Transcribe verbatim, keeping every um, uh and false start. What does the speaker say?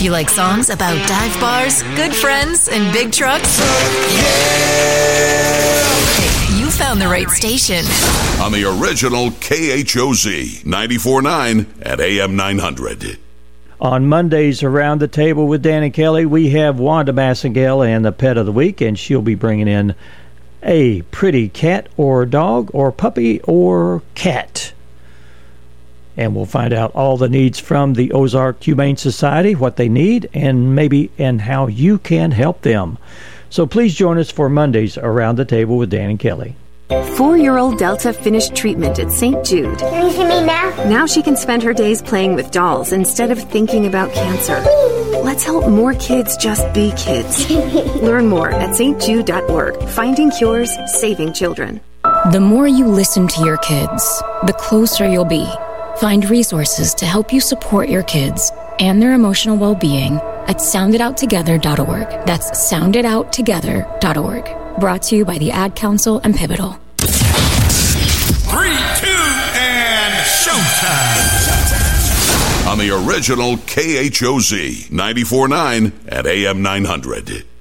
You like songs about dive bars, good friends, and big trucks? Hey, you found the right station. On the original K H O Z, ninety-four point nine at A M nine hundred. On Mondays around the table with Dan and Kelly, we have Wanda Massengale and the Pet of the Week, and she'll be bringing in a pretty cat or dog or puppy or cat. And we'll find out all the needs from the Ozark Humane Society, what they need, and maybe and how you can help them. So please join us for Mondays around the table with Dan and Kelly. Four-year-old Delta finished treatment at Saint Jude. Can you see me now? Now she can spend her days playing with dolls instead of thinking about cancer. Let's help more kids just be kids. Learn more at s t jude dot org. Finding cures, saving children. The more you listen to your kids, the closer you'll be. Find resources to help you support your kids and their emotional well-being at sound it out together dot org. That's sound it out together dot org. Brought to you by the Ad Council and Pivotal. Three, two, and showtime. On the original K H O Z, ninety-four point nine at A M nine hundred.